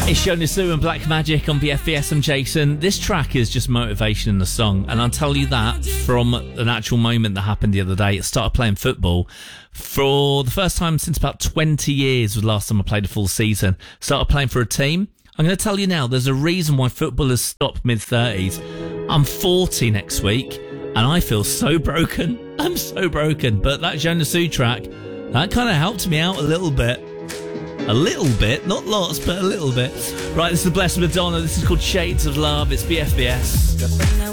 It's Jonas Blue and Black Magic on BFBS. I'm Jason. This track is just motivation in the song, and I'll tell you that from an actual moment that happened the other day. I started playing football for the first time since about 20 years was the last time I played a full season. Started playing for a team. I'm going to tell you now, there's a reason why football has stopped mid-30s. I'm 40 next week, and I feel so broken. I'm so broken. But that Jonas Blue track, that kind of helped me out a little bit. A little bit, not lots, but a little bit. Right, this is the Blessed Madonna. This is called Shades of Love. It's BFBS.